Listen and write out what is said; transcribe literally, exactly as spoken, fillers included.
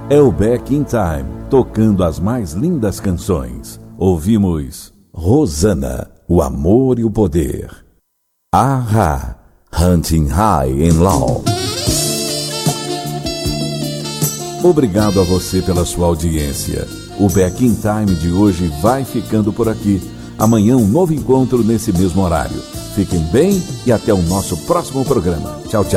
É o Back in Time, tocando as mais lindas canções. Ouvimos Rosana, o amor e o poder. Aha, Hunting High in Law. Obrigado a você pela sua audiência. O Back in Time de hoje vai ficando por aqui. Amanhã um novo encontro nesse mesmo horário. Fiquem bem e até o nosso próximo programa. Tchau, tchau.